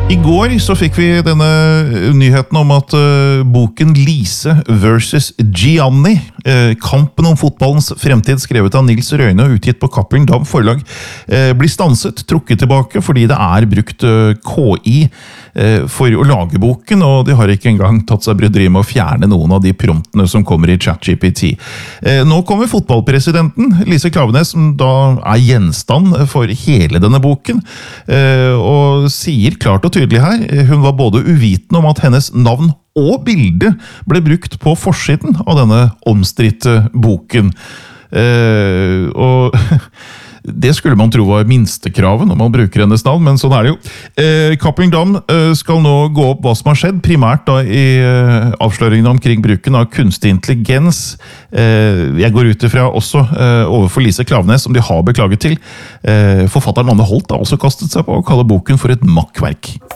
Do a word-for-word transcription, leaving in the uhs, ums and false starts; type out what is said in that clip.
I går så fikk vi denne nyheten om at uh, boken Lise versus Gianni, uh, kampen om fotballens fremtid skrevet av Nils Røyne og utgitt på Cappelen Damm forlag, uh, blir stanset, trukket tilbake fordi det er brukt uh, K I uh, for å lage boken, og de har ikke engang tatt seg bryderi med å fjerne noen av de promptene som kommer i ChatGPT. Uh, nå kommer fotballpresidenten, Lise Klaveness, som da er gjenstand for hele denne boken, uh, og sier klart og tydelig her, hun var både uvitende om at hennes navn og bilde ble brukt på forsiden av denne omstridte boken. Eh, og det skulle man tro var minstekravet når man bruker hennes navn, men sånn er det jo. Eh, Cappelen Damm eh, skal nå gå opp hva som har skjedd, primært da i eh, avsløringene omkring bruken av kunstig intelligens. Eh, jeg går ut ifra også eh, overfor Lise Klaveness, som de har beklaget til. Eh, forfatteren Anne Holt har også kastet seg på å kalle boken for et makkverk.